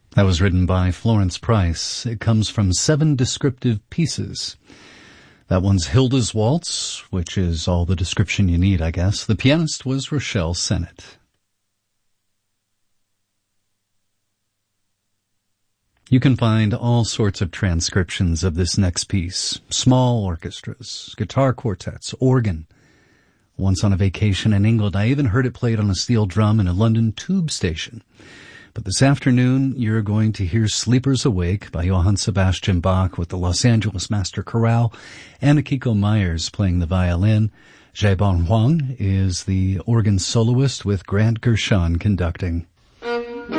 That was written by Florence Price. It comes from 7 Descriptive Pieces. That one's Hilda's Waltz, which is all the description you need, I guess. The pianist was Rochelle Sennett. You can find all sorts of transcriptions of this next piece. Small orchestras, guitar quartets, organ. Once on a vacation in England, I even heard it played on a steel drum in a London tube station. But this afternoon, you're going to hear Sleepers Awake by Johann Sebastian Bach with the Los Angeles Master Chorale and Akiko Myers playing the violin. Jaebon Huang is the organ soloist with Grant Gershon conducting.